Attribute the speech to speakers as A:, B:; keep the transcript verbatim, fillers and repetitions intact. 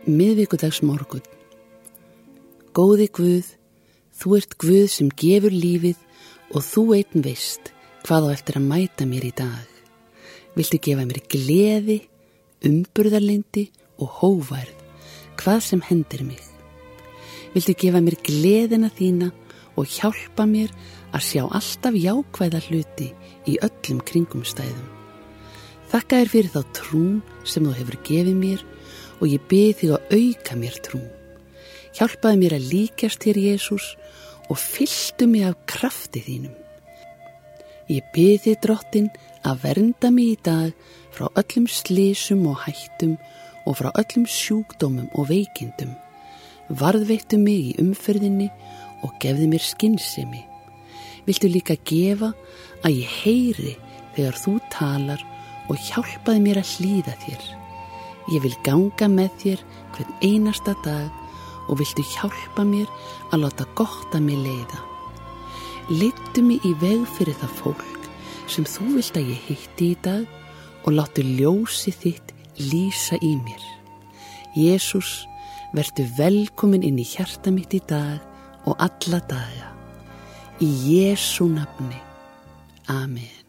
A: Miðvikudagsmorgunn. Góði Guð, þú ert Guð sem gefur lífið og þú einn veist hvað á eftir að mæta mér í dag. Viltu gefa mér gleði, umburðarlyndi og hógværð, hvað sem hendir mig. Viltu gefa mér gleðina þína og hjálpa mér að sjá alltaf jákvæða hluti í öllum kringumstæðum. Þakka þér fyrir þá trún sem þú hefur gefið mér og ég bið þig að auka mér trún. Hjálpaðu mér að líkjast þér, Jesús, og fylltu mig af krafti þínum. Ég bið þig, Drottinn, að vernda mig í dag frá öllum slysum og hættum og frá öllum sjúkdómum og veikindum. Varðveittu mig í umferðinni og gefðu mér skynsemi. Viltu líka gefa að ég heyri þegar þú talar og hjálpaðu mér að hlýða þér. Ég vil ganga með þér hvern einasta dag og viltu hjálpa mér að láta gott að mér leiða. Leiddu mig í veg fyrir það fólk sem þú vilt að ég hitti í dag og láttu ljósi þitt lýsa í mér. Jesús, vertu velkomin inn í hjarta mitt í dag og alla daga. Í Jesú nafni. Amen.